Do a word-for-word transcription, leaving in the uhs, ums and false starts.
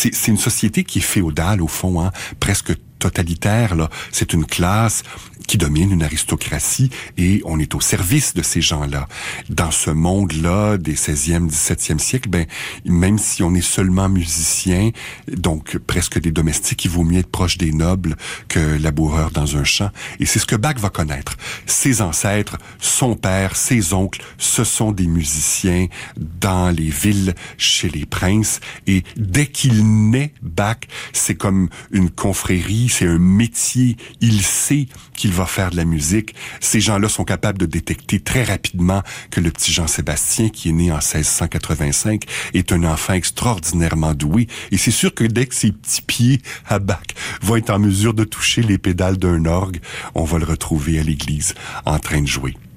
c'est, c'est une société qui est féodale, au fond, hein, presque totalitaire, là. C'est une classe qui domine, une aristocratie, et on est au service de ces gens-là. Dans ce monde-là des seizième, dix-septième siècle, ben, même si on est seulement musicien, donc presque des domestiques, il vaut mieux être proche des nobles que laboureur dans un champ. Et c'est ce que Bach va connaître. Ses ancêtres, son père, ses oncles, ce sont des musiciens dans les villes, chez les princes, et dès qu'il naît, Bach, c'est comme une confrérie, c'est un métier, il sait qu'il va faire de la musique. Ces gens-là sont capables de détecter très rapidement que le petit Jean-Sébastien, qui est né en seize cent quatre-vingt-cinq, est un enfant extraordinairement doué. Et c'est sûr que dès que ses petits pieds à Bach vont être en mesure de toucher les pédales d'un orgue, on va le retrouver à l'église en train de jouer.